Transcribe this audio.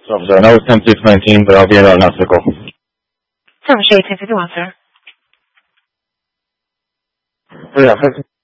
Officer, I know it's 10-6-19, but I'll be around after the call. Service 1851, sir. Yeah,